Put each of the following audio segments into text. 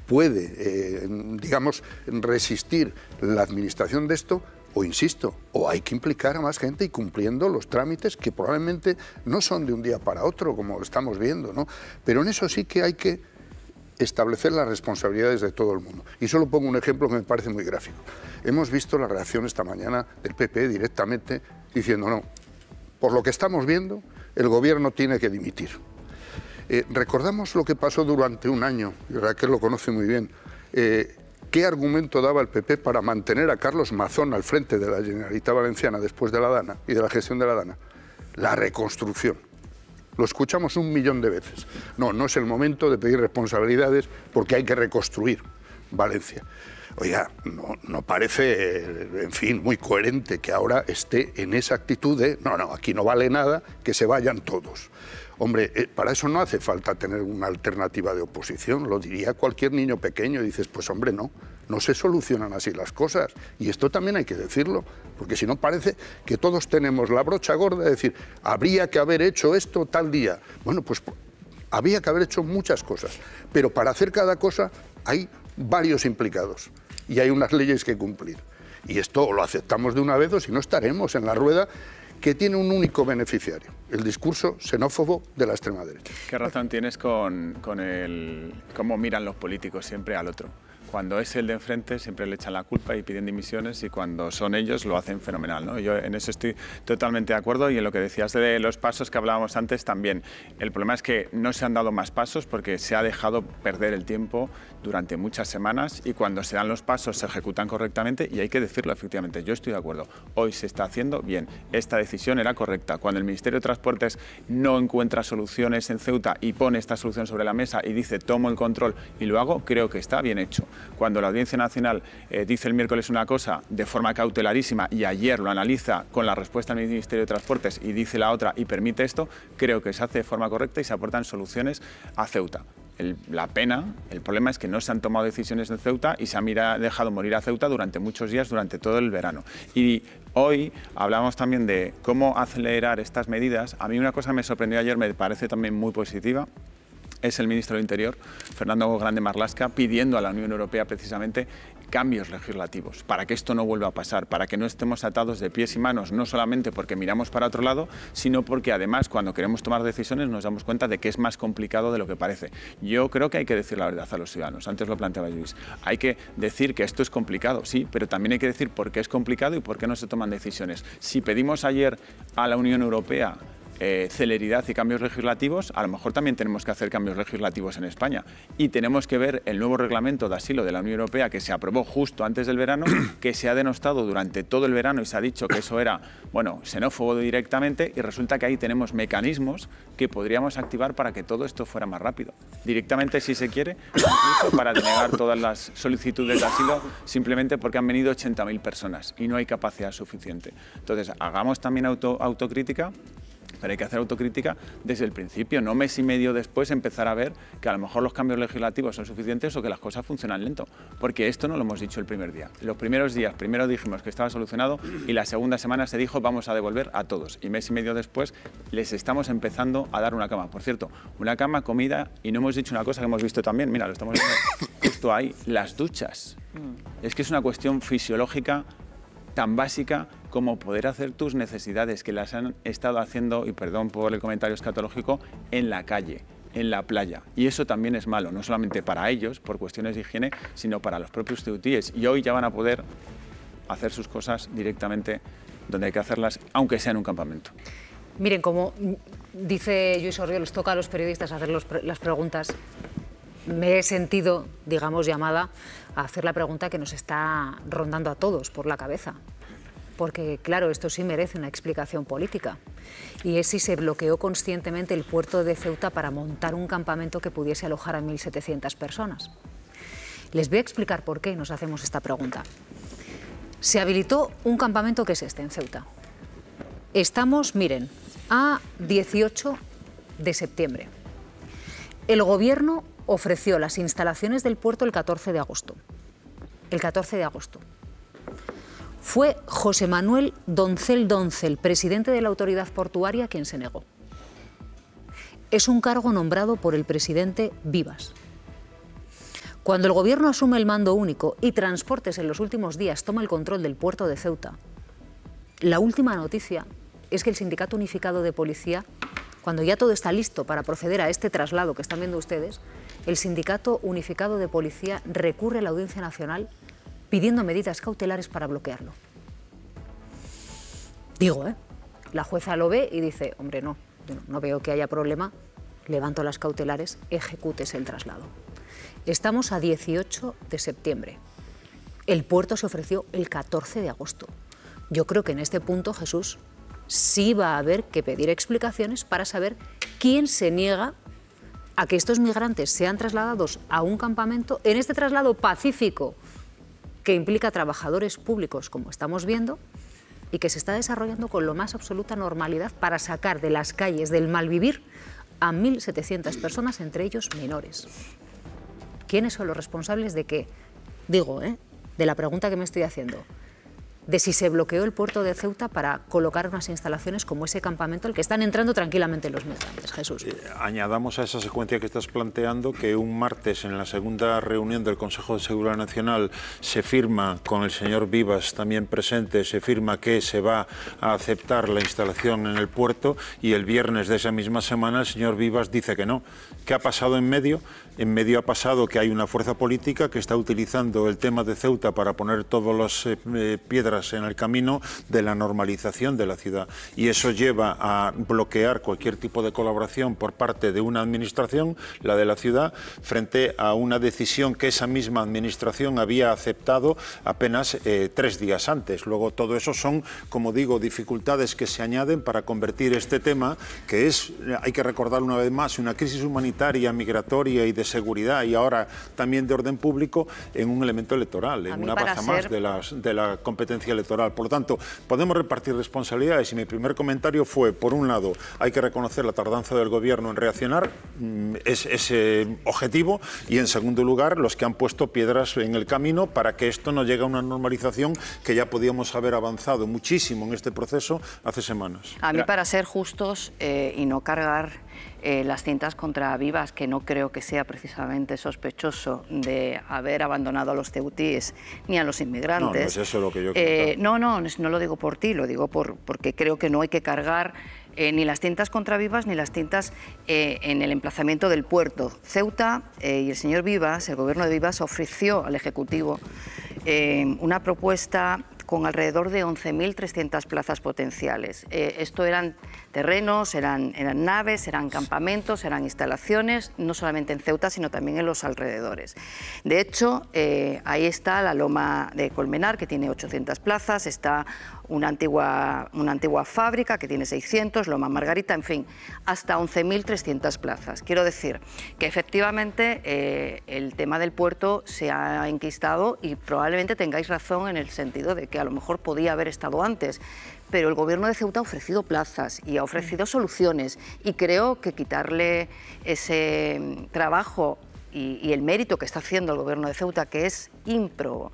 puede, digamos, resistir la administración de esto, o insisto, o hay que implicar a más gente y cumpliendo los trámites que probablemente no son de un día para otro, como estamos viendo, ¿no? Pero en eso sí que hay que establecer las responsabilidades de todo el mundo. Y solo pongo un ejemplo que me parece muy gráfico. Hemos visto la reacción esta mañana del PP directamente diciendo, no, por lo que estamos viendo, el gobierno tiene que dimitir. Recordamos lo que pasó durante un año, y Raquel lo conoce muy bien. ¿Qué argumento daba el PP para mantener a Carlos Mazón al frente de la Generalitat Valenciana después de la Dana y de la gestión de la Dana? La reconstrucción. Lo escuchamos 1.000.000 de veces. No, no es el momento de pedir responsabilidades porque hay que reconstruir Valencia. Oiga, no parece, en fin, muy coherente que ahora esté en esa actitud de no, aquí no vale nada, que se vayan todos. Hombre, para eso no hace falta tener una alternativa de oposición, lo diría cualquier niño pequeño. Dices, pues hombre, no se solucionan así las cosas. Y esto también hay que decirlo, porque si no parece que todos tenemos la brocha gorda de decir, habría que haber hecho esto tal día. Bueno, pues había que haber hecho muchas cosas, pero para hacer cada cosa hay varios implicados y hay unas leyes que cumplir. Y esto o lo aceptamos de una vez o si no estaremos en la rueda que tiene un único beneficiario, el discurso xenófobo de la extrema derecha. ¿Qué razón tienes con cómo miran los políticos siempre al otro? Cuando es el de enfrente siempre le echan la culpa y piden dimisiones y cuando son ellos lo hacen fenomenal, ¿no? Yo en eso estoy totalmente de acuerdo y en lo que decías de los pasos que hablábamos antes también. El problema es que no se han dado más pasos porque se ha dejado perder el tiempo durante muchas semanas y cuando se dan los pasos se ejecutan correctamente y hay que decirlo efectivamente. Yo estoy de acuerdo. Hoy se está haciendo bien. Esta decisión era correcta. Cuando el Ministerio de Transportes no encuentra soluciones en Ceuta y pone esta solución sobre la mesa y dice tomo el control y lo hago, creo que está bien hecho. Cuando la Audiencia Nacional dice el miércoles una cosa de forma cautelarísima y ayer lo analiza con la respuesta del Ministerio de Transportes y dice la otra y permite esto, creo que se hace de forma correcta y se aportan soluciones a Ceuta. La pena, el problema es que no se han tomado decisiones en Ceuta y se ha dejado morir a Ceuta durante muchos días, durante todo el verano. Y hoy hablamos también de cómo acelerar estas medidas. A mí una cosa me sorprendió ayer, me parece también muy positiva, es el ministro del Interior, Fernando Grande Marlaska, pidiendo a la Unión Europea precisamente cambios legislativos para que esto no vuelva a pasar, para que no estemos atados de pies y manos, no solamente porque miramos para otro lado, sino porque además cuando queremos tomar decisiones nos damos cuenta de que es más complicado de lo que parece. Yo creo que hay que decir la verdad a los ciudadanos, antes lo planteaba Lluís, hay que decir que esto es complicado, sí, pero también hay que decir por qué es complicado y por qué no se toman decisiones. Si pedimos ayer a la Unión Europea celeridad y cambios legislativos, a lo mejor también tenemos que hacer cambios legislativos en España y tenemos que ver el nuevo reglamento de asilo de la Unión Europea que se aprobó justo antes del verano, que se ha denostado durante todo el verano y se ha dicho que eso era, bueno, xenófobo directamente y resulta que ahí tenemos mecanismos que podríamos activar para que todo esto fuera más rápido. Directamente, si se quiere, incluso para denegar todas las solicitudes de asilo simplemente porque han venido 80.000 personas y no hay capacidad suficiente. Entonces, hagamos también autocrítica. Pero hay que hacer autocrítica desde el principio, no mes y medio después empezar a ver que a lo mejor los cambios legislativos son suficientes o que las cosas funcionan lento. Porque esto no lo hemos dicho el primer día. Los primeros días, primero dijimos que estaba solucionado y la segunda semana se dijo vamos a devolver a todos. Y mes y medio después les estamos empezando a dar una cama. Por cierto, una cama, comida y no hemos dicho una cosa que hemos visto también, mira, lo estamos viendo justo ahí, las duchas. Es que es una cuestión fisiológica tan básica como poder hacer tus necesidades, que las han estado haciendo, y perdón por el comentario escatológico, en la calle, en la playa. Y eso también es malo, no solamente para ellos, por cuestiones de higiene, sino para los propios ceutíes. Y hoy ya van a poder hacer sus cosas directamente donde hay que hacerlas, aunque sea en un campamento. Miren, como dice Lluís Orriols, les toca a los periodistas hacer las preguntas. Me he sentido, digamos, llamada a hacer la pregunta que nos está rondando a todos por la cabeza. Porque, claro, esto sí merece una explicación política. Y es si se bloqueó conscientemente el puerto de Ceuta para montar un campamento que pudiese alojar a 1.700 personas. Les voy a explicar por qué nos hacemos esta pregunta. Se habilitó un campamento que es este, en Ceuta. Estamos, miren, a 18 de septiembre. El Gobierno ofreció las instalaciones del puerto el 14 de agosto. El 14 de agosto. Fue José Manuel Doncel, presidente de la autoridad portuaria, quien se negó. Es un cargo nombrado por el presidente Vivas. Cuando el Gobierno asume el mando único y Transportes en los últimos días toma el control del puerto de Ceuta, la última noticia es que el Sindicato Unificado de Policía, cuando ya todo está listo para proceder a este traslado que están viendo ustedes, el Sindicato Unificado de Policía recurre a la Audiencia Nacional pidiendo medidas cautelares para bloquearlo. Digo, la jueza lo ve y dice, hombre, no veo que haya problema, levanto las cautelares, ejecútese el traslado. Estamos a 18 de septiembre. El puerto se ofreció el 14 de agosto. Yo creo que en este punto, Jesús, sí va a haber que pedir explicaciones para saber quién se niega a que estos migrantes sean trasladados a un campamento en este traslado pacífico que implica trabajadores públicos, como estamos viendo, y que se está desarrollando con lo más absoluta normalidad para sacar de las calles del malvivir a 1.700 personas, entre ellos menores. ¿Quiénes son los responsables de qué? Digo, de la pregunta que me estoy haciendo, de si se bloqueó el puerto de Ceuta para colocar unas instalaciones como ese campamento al que están entrando tranquilamente los migrantes. Jesús. Añadamos a esa secuencia que estás planteando que un martes en la segunda reunión del Consejo de Seguridad Nacional se firma, con el señor Vivas también presente, se firma que se va a aceptar la instalación en el puerto, y el viernes de esa misma semana el señor Vivas dice que no. ¿Qué ha pasado en medio? En medio ha pasado que hay una fuerza política que está utilizando el tema de Ceuta para poner todas las piedras en el camino de la normalización de la ciudad, y eso lleva a bloquear cualquier tipo de colaboración por parte de una administración, la de la ciudad, frente a una decisión que esa misma administración había aceptado apenas 3 días antes. Luego todo eso son, como digo, dificultades que se añaden para convertir este tema, que es, hay que recordar una vez más, una crisis humanitaria, migratoria y de seguridad, y ahora también de orden público, en un elemento electoral, en una baza más de la competencia electoral. Por lo tanto, podemos repartir responsabilidades, y mi primer comentario fue, por un lado, hay que reconocer la tardanza del Gobierno en reaccionar, es objetivo, y en segundo lugar, los que han puesto piedras en el camino para que esto no llegue a una normalización que ya podíamos haber avanzado muchísimo en este proceso hace semanas. A mí, para ser justos y no cargar las cintas contra Vivas, que no creo que sea precisamente sospechoso de haber abandonado a los ceutíes ni a los inmigrantes. No es eso lo que yo creo. No lo digo por ti, lo digo porque creo que no hay que cargar ni las cintas contra Vivas ni las cintas en el emplazamiento del puerto. Ceuta y el señor Vivas, el gobierno de Vivas, ofreció al Ejecutivo una propuesta con alrededor de 11.300 plazas potenciales. Esto eran terrenos, eran naves, eran campamentos, eran instalaciones, no solamente en Ceuta, sino también en los alrededores. De hecho, ahí está la Loma de Colmenar, que tiene 800 plazas, está una antigua fábrica que tiene 600, Loma Margarita, en fin, hasta 11.300 plazas. Quiero decir que efectivamente el tema del puerto se ha enquistado, y probablemente tengáis razón en el sentido de que a lo mejor podía haber estado antes, pero el Gobierno de Ceuta ha ofrecido plazas y ha ofrecido soluciones, y creo que quitarle ese trabajo y el mérito que está haciendo el Gobierno de Ceuta, que es ímprobo,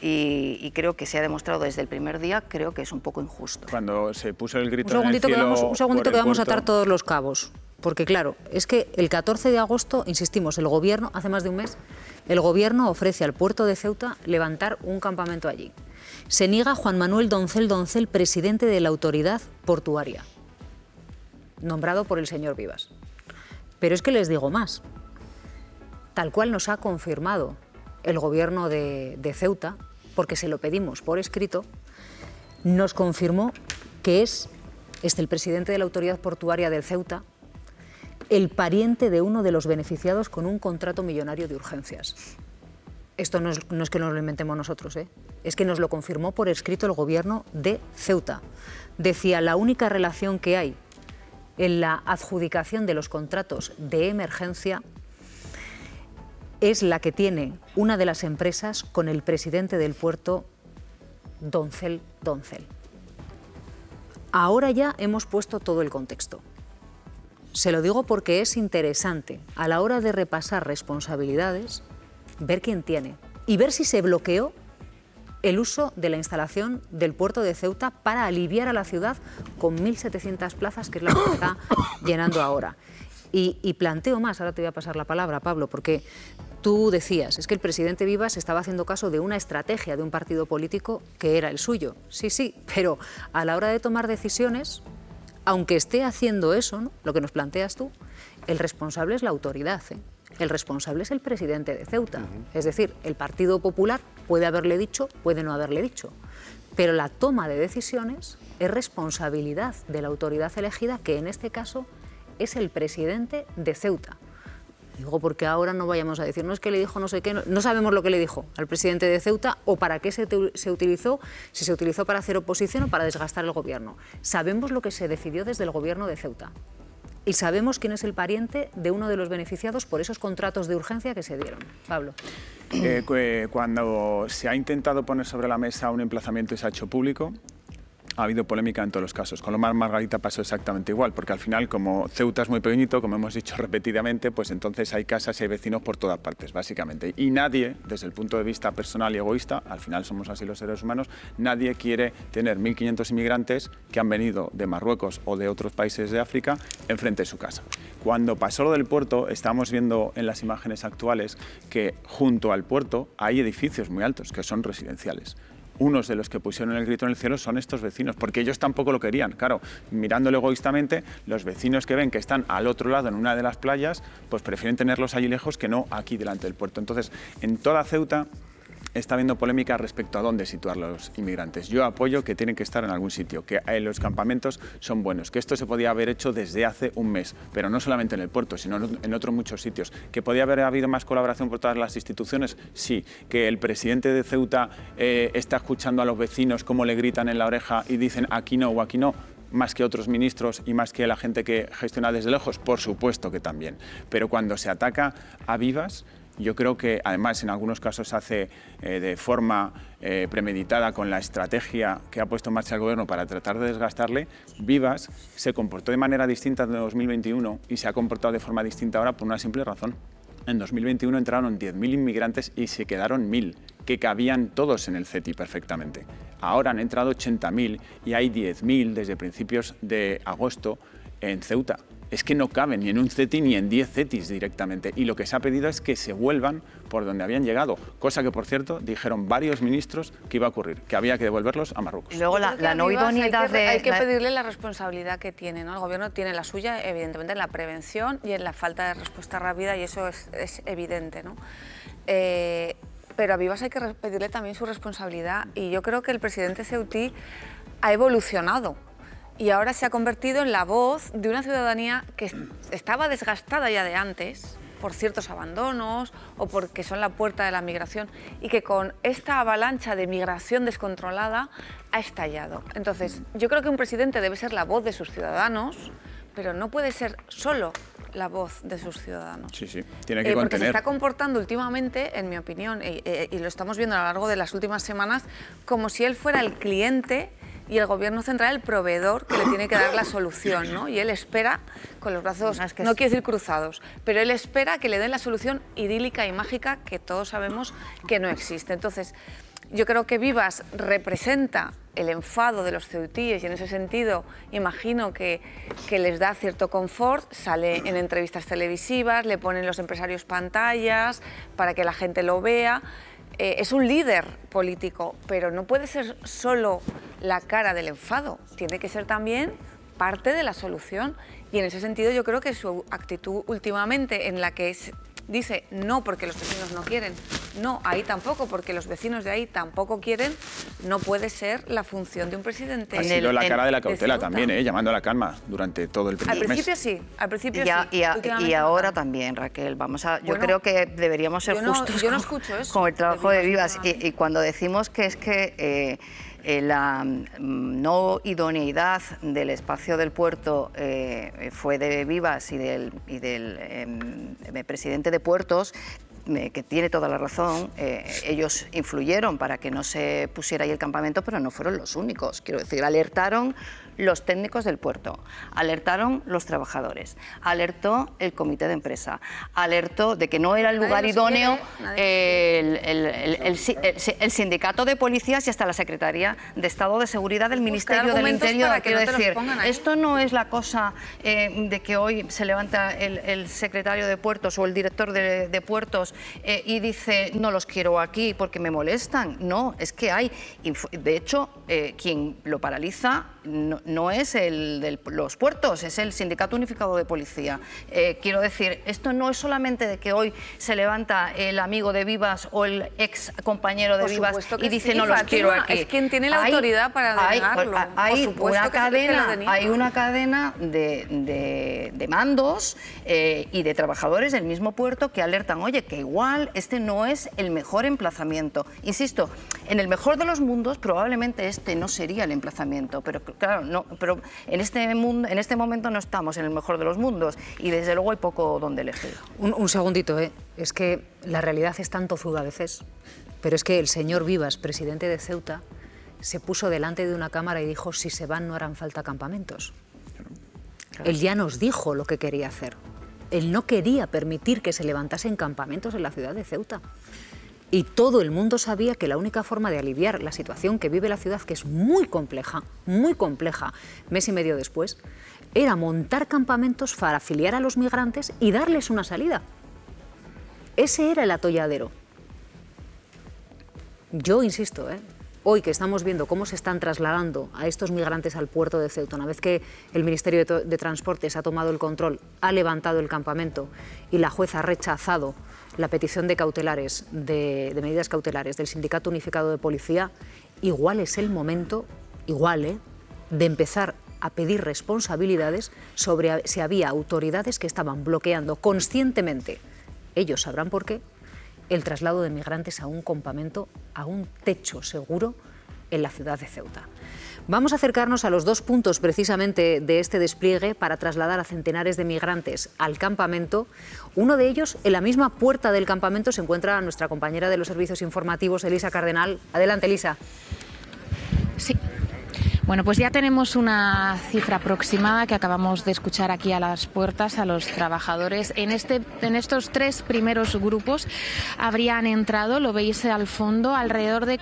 y creo que se ha demostrado desde el primer día, creo que es un poco injusto. Cuando se puso el grito en el cielo... Un segundito que vamos a atar todos los cabos. Porque claro, es que el 14 de agosto, insistimos, el Gobierno, hace más de un mes, el Gobierno ofrece al puerto de Ceuta levantar un campamento allí. Se niega Juan Manuel Doncel, presidente de la autoridad portuaria, nombrado por el señor Vivas. Pero es que les digo más. Tal cual nos ha confirmado el Gobierno de Ceuta, porque se lo pedimos por escrito, nos confirmó que es el presidente de la autoridad portuaria del Ceuta, el pariente de uno de los beneficiados con un contrato millonario de urgencias. Esto no es que nos lo inventemos nosotros, es que nos lo confirmó por escrito el Gobierno de Ceuta. Decía, la única relación que hay en la adjudicación de los contratos de emergencia es la que tiene una de las empresas con el presidente del puerto, Doncel. Ahora ya hemos puesto todo el contexto. Se lo digo porque es interesante, a la hora de repasar responsabilidades, ver quién tiene y ver si se bloqueó el uso de la instalación del puerto de Ceuta para aliviar a la ciudad con 1.700 plazas, que es la que está llenando ahora. Y planteo más, ahora te voy a pasar la palabra, Pablo, porque Tú decías, es que el presidente Vivas estaba haciendo caso de una estrategia de un partido político que era el suyo. Sí, sí, pero a la hora de tomar decisiones, aunque esté haciendo eso, ¿no?, lo que nos planteas tú, el responsable es la autoridad, ¿eh? El responsable es el presidente de Ceuta. Es decir, el Partido Popular puede haberle dicho, puede no haberle dicho, pero la toma de decisiones es responsabilidad de la autoridad elegida, que en este caso es el presidente de Ceuta. Digo, porque ahora no vayamos a decir, no es que le dijo no sé qué, no sabemos lo que le dijo al presidente de Ceuta o para qué se utilizó, si se utilizó para hacer oposición o para desgastar el gobierno. Sabemos lo que se decidió desde el gobierno de Ceuta y sabemos quién es el pariente de uno de los beneficiados por esos contratos de urgencia que se dieron. Pablo. Cuando se ha intentado poner sobre la mesa un emplazamiento y se ha hecho público, ha habido polémica en todos los casos. Con Lomar Margarita pasó exactamente igual, porque al final, como Ceuta es muy pequeñito, como hemos dicho repetidamente, pues entonces hay casas y hay vecinos por todas partes, básicamente. Y nadie, desde el punto de vista personal y egoísta, al final somos así los seres humanos, nadie quiere tener 1.500 inmigrantes que han venido de Marruecos o de otros países de África enfrente de su casa. Cuando pasó lo del puerto, estamos viendo en las imágenes actuales que junto al puerto hay edificios muy altos, que son residenciales. Unos de los que pusieron el grito en el cielo son estos vecinos, porque ellos tampoco lo querían. Claro, mirándolo egoístamente, los vecinos que ven que están al otro lado en una de las playas, pues prefieren tenerlos allí lejos que no aquí delante del puerto. Entonces, en toda Ceuta está habiendo polémica respecto a dónde situar los inmigrantes. Yo apoyo que tienen que estar en algún sitio, que los campamentos son buenos, que esto se podía haber hecho desde hace un mes, pero no solamente en el puerto, sino en otros muchos sitios. ¿Que podía haber habido más colaboración por todas las instituciones? Sí. ¿Que el presidente de Ceuta está escuchando a los vecinos cómo le gritan en la oreja y dicen aquí no o aquí no, más que otros ministros y más que la gente que gestiona desde lejos? Por supuesto que también. Pero cuando se ataca a Vivas, yo creo que, además, en algunos casos se hace de forma premeditada con la estrategia que ha puesto en marcha el Gobierno para tratar de desgastarle. Vivas se comportó de manera distinta en 2021 y se ha comportado de forma distinta ahora por una simple razón. En 2021 entraron 10.000 inmigrantes y se quedaron 1.000, que cabían todos en el CETI perfectamente. Ahora han entrado 80.000 y hay 10.000 desde principios de agosto en Ceuta. Es que no caben ni en un CETI ni en 10 CETIs directamente. Y lo que se ha pedido es que se vuelvan por donde habían llegado. Cosa que, por cierto, dijeron varios ministros que iba a ocurrir, que había que devolverlos a Marruecos. Y luego la no idoneidad de... Hay que pedirle la responsabilidad que tiene, ¿no? El Gobierno tiene la suya, evidentemente, en la prevención y en la falta de respuesta rápida, y eso es evidente, ¿no? Pero a Vivas hay que pedirle también su responsabilidad, y yo creo que el presidente ceutí ha evolucionado. Y ahora se ha convertido en la voz de una ciudadanía que estaba desgastada ya de antes por ciertos abandonos o porque son la puerta de la migración, y que con esta avalancha de migración descontrolada ha estallado. Entonces, yo creo que un presidente debe ser la voz de sus ciudadanos, pero no puede ser solo la voz de sus ciudadanos. Sí, sí, tiene que contener. Porque se está comportando últimamente, en mi opinión, y lo estamos viendo a lo largo de las últimas semanas, como si él fuera el cliente y el Gobierno central el proveedor que le tiene que dar la solución, ¿no? Y él espera, con los brazos, no quiero decir cruzados, pero él espera que le den la solución idílica y mágica que todos sabemos que no existe. Entonces, yo creo que Vivas representa el enfado de los ceutíes, y en ese sentido imagino que les da cierto confort. Sale en entrevistas televisivas, le ponen los empresarios pantallas para que la gente lo vea. Es un líder político, pero no puede ser solo la cara del enfado, tiene que ser también parte de la solución. Y en ese sentido yo creo que su actitud últimamente, en la que dice no porque los vecinos no quieren, no, ahí tampoco porque los vecinos de ahí tampoco quieren, no puede ser la función de un presidente. Ha sido la cara de la cautela también, llamando a la calma durante todo el primer mes. Al principio sí. Y ahora también, Raquel, yo creo que deberíamos ser justos con el trabajo de Vivas. Y cuando decimos que es que la no idoneidad del espacio del puerto fue de Vivas y del presidente de Puertos, que tiene toda la razón, ellos influyeron para que no se pusiera ahí el campamento, pero no fueron los únicos. Quiero decir, alertaron los técnicos del puerto, alertaron los trabajadores, alertó el comité de empresa, alertó de que no era el lugar idóneo el sindicato de policías y hasta la Secretaría de Estado de Seguridad del Ministerio del Interior. Quiero decir, esto no es la cosa de que hoy se levanta el secretario de Puertos o el director de Puertos y dice no los quiero aquí porque me molestan. No, es que hay, de hecho, quien lo paraliza no es el de los puertos, es el Sindicato Unificado de Policía. Quiero decir, esto no es solamente de que hoy se levanta el amigo de Vivas o el ex compañero de Vivas y dice no los quiero aquí. Es quien tiene la autoridad para denegarlo. Hay una cadena de mandos y de trabajadores del mismo puerto que alertan, oye, que igual este no es el mejor emplazamiento. Insisto, en el mejor de los mundos probablemente este no sería el emplazamiento, pero claro, no, pero en este momento no estamos en el mejor de los mundos y desde luego hay poco donde elegir. Un segundito, es que la realidad es tan tozuda a veces, pero es que el señor Vivas, presidente de Ceuta, se puso delante de una cámara y dijo si se van no harán falta campamentos. Claro. Él ya nos dijo lo que quería hacer. Él no quería permitir que se levantasen campamentos en la ciudad de Ceuta. Y todo el mundo sabía que la única forma de aliviar la situación que vive la ciudad, que es muy compleja, mes y medio después, era montar campamentos para afiliar a los migrantes y darles una salida. Ese era el atolladero. Yo insisto, hoy que estamos viendo cómo se están trasladando a estos migrantes al puerto de Ceuta, una vez que el Ministerio de Transportes ha tomado el control, ha levantado el campamento y la jueza ha rechazado la petición de cautelares, de medidas cautelares del Sindicato Unificado de Policía, igual es el momento, de empezar a pedir responsabilidades sobre si había autoridades que estaban bloqueando conscientemente, ellos sabrán por qué, el traslado de migrantes a un campamento, a un techo seguro en la ciudad de Ceuta. Vamos a acercarnos a los dos puntos precisamente de este despliegue para trasladar a centenares de migrantes al campamento. Uno de ellos, en la misma puerta del campamento, se encuentra nuestra compañera de los servicios informativos, Elisa Cardenal. Adelante, Elisa. Sí. Bueno, pues ya tenemos una cifra aproximada que acabamos de escuchar aquí a las puertas a los trabajadores. En estos tres primeros grupos habrían entrado, lo veis al fondo, alrededor de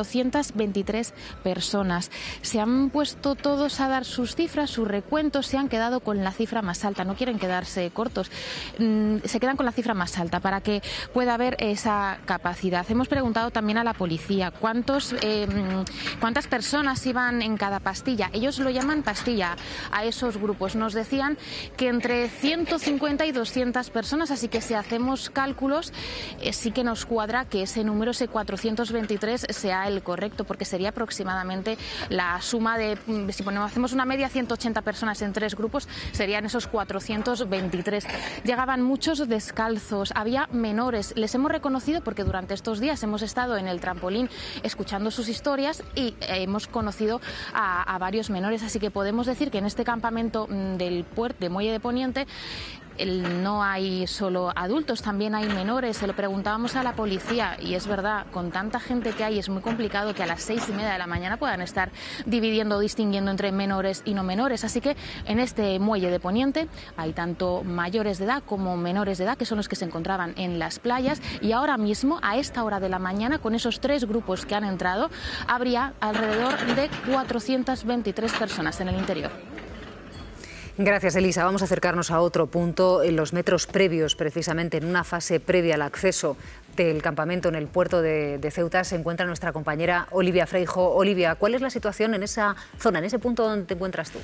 423 personas. Se han puesto todos a dar sus cifras, sus recuentos, se han quedado con la cifra más alta, no quieren quedarse cortos, se quedan con la cifra más alta para que pueda haber esa capacidad. Hemos preguntado también a la policía cuántas personas iban en cada pastilla. Ellos lo llaman pastilla a esos grupos. Nos decían que entre 150 y 200 personas, así que si hacemos cálculos, sí que nos cuadra que ese número, ese 423, sea el correcto, porque sería aproximadamente la suma de, si hacemos una media, 180 personas en tres grupos, serían esos 423. Llegaban muchos descalzos, había menores. Les hemos reconocido porque durante estos días hemos estado en el trampolín escuchando sus historias y hemos conocido a varios menores, así que podemos decir que en este campamento del puerto de Muelle de Poniente no hay solo adultos, también hay menores. Se lo preguntábamos a la policía y es verdad, con tanta gente que hay es muy complicado que a las 6:30 de la mañana puedan estar dividiendo, distinguiendo entre menores y no menores. Así que en este Muelle de Poniente hay tanto mayores de edad como menores de edad, que son los que se encontraban en las playas, y ahora mismo, a esta hora de la mañana, con esos tres grupos que han entrado, habría alrededor de 423 personas en el interior. Gracias, Elisa. Vamos a acercarnos a otro punto. En los metros previos, precisamente en una fase previa al acceso del campamento en el puerto de Ceuta, se encuentra nuestra compañera Olivia Freijo. Olivia, ¿cuál es la situación en esa zona, en ese punto donde te encuentras tú?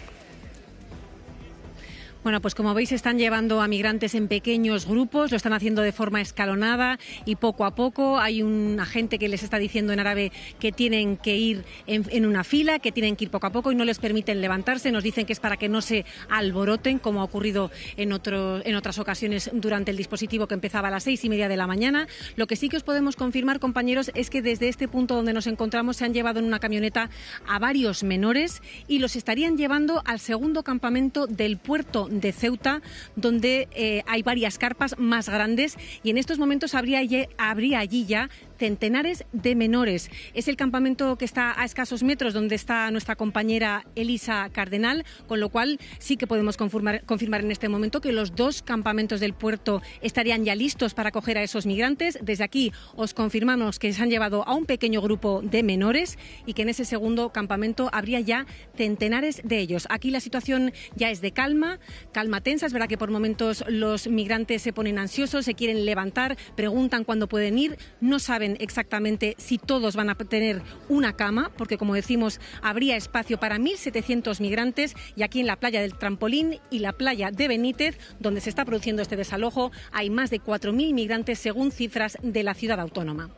Bueno, pues como veis están llevando a migrantes en pequeños grupos, lo están haciendo de forma escalonada y poco a poco. Hay un agente que les está diciendo en árabe que tienen que ir en una fila, que tienen que ir poco a poco y no les permiten levantarse. Nos dicen que es para que no se alboroten, como ha ocurrido en otras ocasiones durante el dispositivo que empezaba a las 6:30 de la mañana. Lo que sí que os podemos confirmar, compañeros, es que desde este punto donde nos encontramos se han llevado en una camioneta a varios menores y los estarían llevando al segundo campamento del puerto de Ceuta, donde hay varias carpas más grandes, y en estos momentos habría allí ya centenares de menores. Es el campamento que está a escasos metros donde está nuestra compañera Elisa Cardenal, con lo cual sí que podemos confirmar en este momento que los 2 campamentos del puerto estarían ya listos para acoger a esos migrantes. Desde aquí os confirmamos que se han llevado a un pequeño grupo de menores y que en ese segundo campamento habría ya centenares de ellos. Aquí la situación ya es de calma tensa. Es verdad que por momentos los migrantes se ponen ansiosos, se quieren levantar, preguntan cuándo pueden ir, no saben exactamente si todos van a tener una cama, porque como decimos, habría espacio para 1.700 migrantes, y aquí en la playa del Trampolín y la playa de Benítez, donde se está produciendo este desalojo, hay más de 4.000 migrantes según cifras de la ciudad autónoma.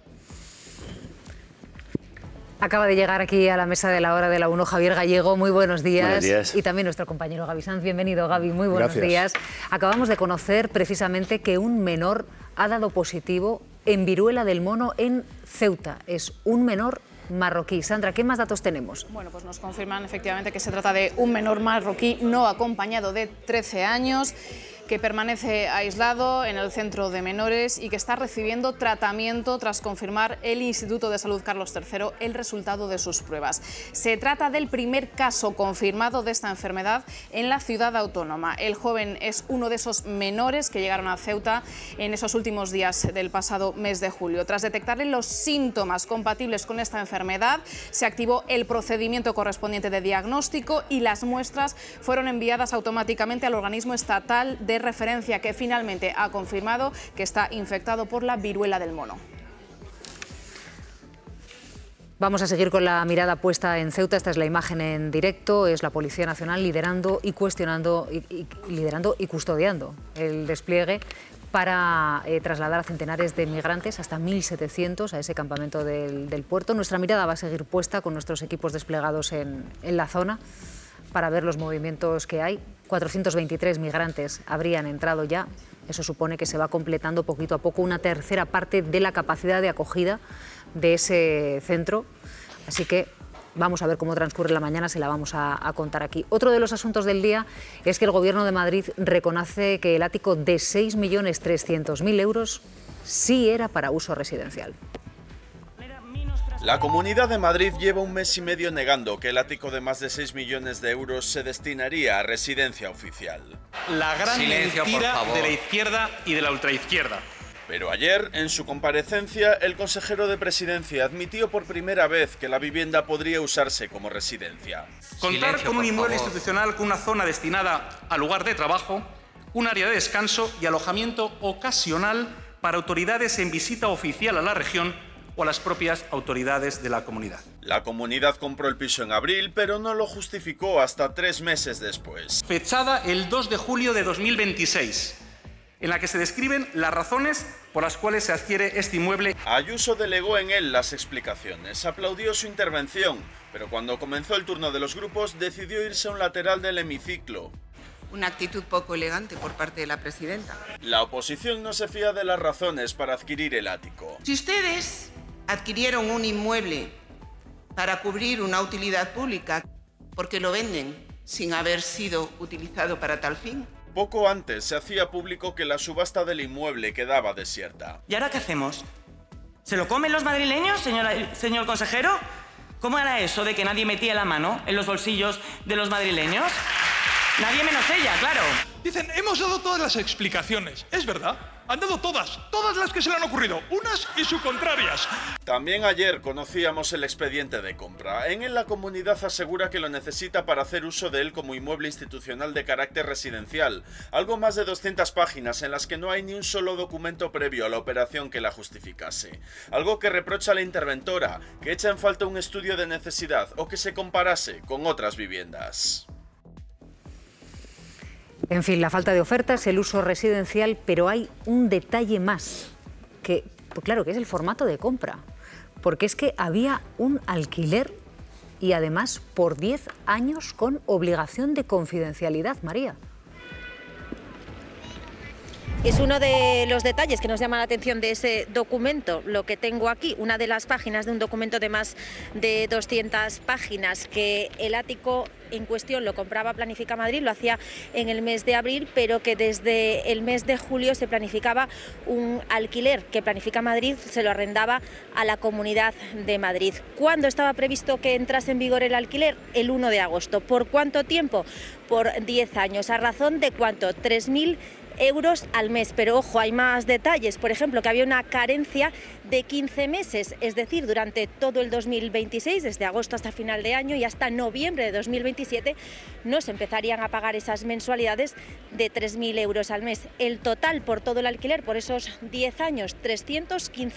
Acaba de llegar aquí a la mesa de la hora de la 1 Javier Gallego. Muy buenos días. Buenos días. Y también nuestro compañero Gaby Sanz. Bienvenido, Gaby. Muy buenos Gracias. días. Acabamos de conocer precisamente que un menor ha dado positivo en viruela del mono en Ceuta. Es un menor marroquí. Sandra, ¿qué más datos tenemos? Bueno, pues nos confirman efectivamente que se trata de un menor marroquí no acompañado de 13 años, que permanece aislado en el centro de menores y que está recibiendo tratamiento tras confirmar el Instituto de Salud Carlos III el resultado de sus pruebas. Se trata del primer caso confirmado de esta enfermedad en la ciudad autónoma. El joven es uno de esos menores que llegaron a Ceuta en esos últimos días del pasado mes de julio. Tras detectarle los síntomas compatibles con esta enfermedad, se activó el procedimiento correspondiente de diagnóstico y las muestras fueron enviadas automáticamente al organismo estatal de referencia, que finalmente ha confirmado que está infectado por la viruela del mono. Vamos a seguir con la mirada puesta en Ceuta. Esta es la imagen en directo. Es la Policía Nacional liderando y cuestionando liderando y custodiando el despliegue para trasladar a centenares de migrantes, hasta 1.700, a ese campamento del puerto. Nuestra mirada va a seguir puesta con nuestros equipos desplegados en la zona para ver los movimientos que hay. 423 migrantes habrían entrado ya. Eso supone que se va completando poquito a poco una tercera parte de la capacidad de acogida de ese centro. Así que vamos a ver cómo transcurre la mañana, se la vamos a contar aquí. Otro de los asuntos del día es que el Gobierno de Madrid reconoce que el ático de 6.300.000 euros sí era para uso residencial. La Comunidad de Madrid lleva un mes y medio negando que el ático de más de 6 millones de euros se destinaría a residencia oficial. La gran mentira de la izquierda y de la ultraizquierda. Pero ayer, en su comparecencia, el consejero de Presidencia admitió por primera vez que la vivienda podría usarse como residencia. Contar con un inmueble institucional con una zona destinada al lugar de trabajo, un área de descanso y alojamiento ocasional para autoridades en visita oficial a la región o a las propias autoridades de la comunidad. La comunidad compró el piso en abril, pero no lo justificó hasta 3 meses después. Fechada el 2 de julio de 2026, en la que se describen las razones por las cuales se adquiere este inmueble. Ayuso delegó en él las explicaciones, aplaudió su intervención, pero cuando comenzó el turno de los grupos decidió irse a un lateral del hemiciclo. Una actitud poco elegante por parte de la presidenta. La oposición no se fía de las razones para adquirir el ático. Si ustedes adquirieron un inmueble para cubrir una utilidad pública porque lo venden sin haber sido utilizado para tal fin. Poco antes se hacía público que la subasta del inmueble quedaba desierta. ¿Y ahora qué hacemos? ¿Se lo comen los madrileños, señor consejero? ¿Cómo era eso de que nadie metía la mano en los bolsillos de los madrileños? Nadie menos ella, claro. Dicen, hemos dado todas las explicaciones. Es verdad, han dado todas las que se le han ocurrido, unas y sus contrarias. También ayer conocíamos el expediente de compra. En él la comunidad asegura que lo necesita para hacer uso de él como inmueble institucional de carácter residencial. Algo más de 200 páginas en las que no hay ni un solo documento previo a la operación que la justificase. Algo que reprocha a la interventora, que echa en falta un estudio de necesidad o que se comparase con otras viviendas. En fin, la falta de ofertas, el uso residencial, pero hay un detalle más, que, pues claro, que es el formato de compra, porque es que había un alquiler y además por 10 años con obligación de confidencialidad, María. Es uno de los detalles que nos llama la atención de ese documento, lo que tengo aquí, una de las páginas de un documento de más de 200 páginas, que el ático en cuestión lo compraba Planifica Madrid, lo hacía en el mes de abril, pero que desde el mes de julio se planificaba un alquiler que Planifica Madrid se lo arrendaba a la Comunidad de Madrid. ¿Cuándo estaba previsto que entrase en vigor el alquiler? El 1 de agosto. ¿Por cuánto tiempo? Por 10 años. ¿A razón de cuánto? 3.000 euros al mes, pero ojo, hay más detalles. Por ejemplo, que había una carencia de 15 meses, es decir, durante todo el 2026, desde agosto hasta final de año y hasta noviembre de 2027, no se empezarían a pagar esas mensualidades de 3.000 euros al mes. El total por todo el alquiler, por esos 10 años, 315